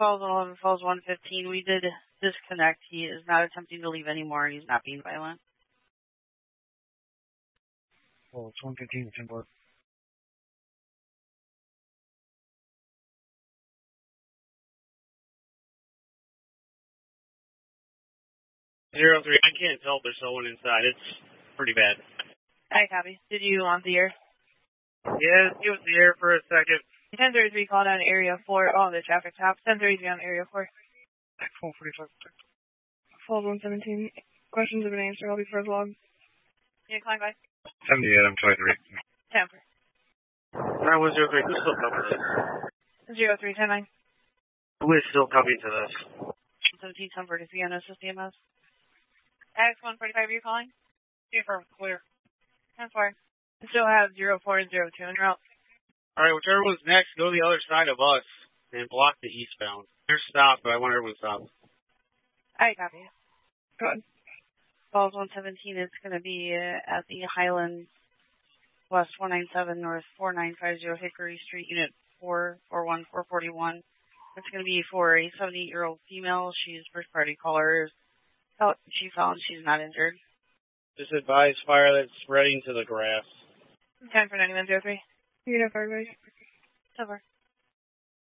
Falls 11, Falls 115. We did disconnect. He is not attempting to leave anymore, and he's not being violent. Falls 115, 10 board. 03, I can't tell if there's someone inside. It's pretty bad. I copy. Did you want the air? Yeah, give us the air for a second. 1033 called on area 4. Oh, the traffic top. 1033 on area 4. 445. Falls 117. Questions have been answered. I'll be first log. Yeah, climb by. 78, I'm 23. 10 for. 9103, who's still copying to this? 03, 10-9. Who is still copying to this? 17, 1043 on SSDMS. X145, are you calling? Confirm, clear. 10-4. We still have 04 and 02 en route. Alright, whichever one's next, go to the other side of us and block the eastbound. They're stopped, but I want everyone stopped. I copy. Good. Falls 117 is going to be at the Highlands West 497 North 4950 Hickory Street, Unit 441, 441. It's going to be for a 78-year-old female. She's first party caller. She found she's not injured. Just advise fire that's spreading to the grass. 10 for 9103. Unit 5, guys. Over.